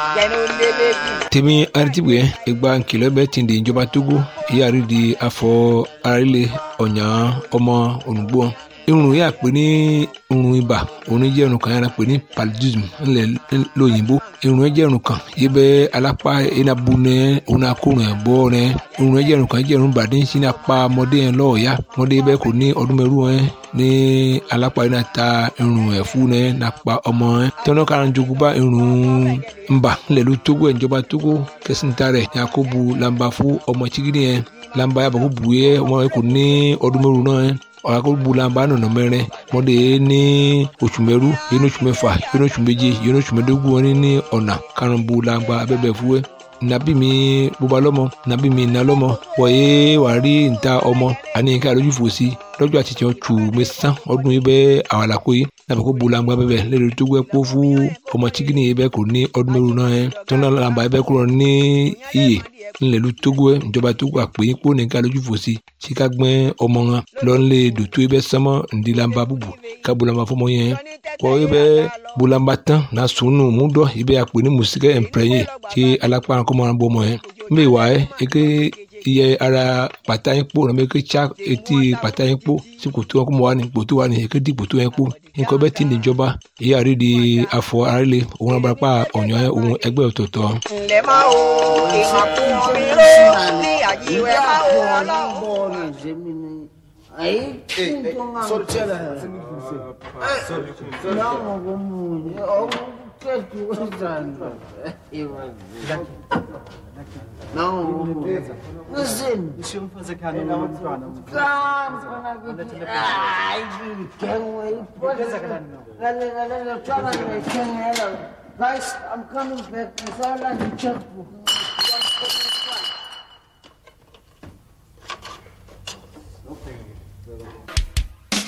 tèmi aritibu yẹn ìgbà nkìlọ̀ bẹ́ẹ̀ ti di ìjọba Togo ìyáàrí di afọ arílẹ̀ ọ̀nyà ọmọ ònùgbò irun yà pé ní irun ibà òun jẹ́ irun kan yàrá pé ní paludism ńlẹ̀ lóyìnbó irun jẹ́ irun kan yìí bẹ́ alápá enabu nẹ òun akórun ẹ̀ bọ́ nẹ irun jẹ́ irun kan jẹ́ irun bàdé ń sin apá ọmọdé yẹn lọ́ọ̀ọ́yá ọmọdé bẹ́ẹ̀ kò ní ọdún mẹ́rù yẹn ní alápá yẹn ta irun ẹ̀ fún nẹ nàpa ọmọ yẹn tọ́nà kan jogun bá irun ńbà ńlẹ̀ ló Togo ẹ̀ ìjọba Togo kẹsìntà rẹ̀ yakubu lamba fún ọmọ chigidi yẹn lamba yàbọ̀ kó bu yẹ ọmọ yẹn kò ní ọdún mẹ́rù náà yẹn ọ̀rọ̀ bulamba nọ̀nà mẹ́rin mọ́dé ní oṣù mẹ́rú yẹn ní oṣù mẹ́fà yẹn ní oṣù méje yẹn ní oṣù mẹ́dógún wọn ní ọ̀nà karùn-ún bulamba abẹ́bẹ̀ fúwẹ́ nàbí mi bóba lọ́mọ nàbí mi nà lọ́mọ wọ̀nyé wàá rí níta ọmọ àní ká lójú fò sí lọ́jọ́ àti tiẹ̀ tù mí sán ọdún yìí bẹ́ẹ̀ àwọn àlàkó yìí nàbí kó bulamba bẹ́ẹ̀ lẹ́nu tó gbẹ́ kó fún ọmọ chikini yìí bẹ́ẹ̀ kò ní ọdún mẹ́rù náà yẹn tọ́nà làǹbà yìí bẹ́ẹ̀ kúrò ní iyè ńlẹ̀lú Togo ẹ̀ ìjọba Togo àpè yín kó nìkan lójú fò sí tí ká gbẹ́ ọmọ wọn lọ́nlé dòtó ibẹ̀ sánmọ́ ńdílamba búbu ká bulamba fọmọ yẹn kọ́ ibẹ̀ bulamba tán na sùnù múdọ̀ ibẹ̀ àpè ní mùsíkẹ́ ẹ̀ǹpẹ̀rẹ̀yìn tí alápá kọ́mọ náà bọ́ ọmọ yẹn mbẹ́ wà ẹ́ eke iye ara pàtà yín kpó nàbẹ́ eke tsa etí pàtà yín kpó sí kòtò wọn kọ́mọ wà ní kòtò wà ní eke di kòtò yẹn kpó nǹkan bẹ́ẹ̀ ti níjọba èyí àrídi afọ arílẹ̀ òun abarapá ọ̀nyọ́ òun ẹgbẹ́ ọ̀tọ̀ọ̀tọ̀. ǹlẹ́ máa wo ìmọ̀ fún omi ró ní àjíwẹ́ máa wo ọlọ́run. Aí, não, como eu quero que usando. Não, listen. Deixa eu fazer carinho na mão. Ai, quem é? Guys, I'm coming back. It's all like a checkbook.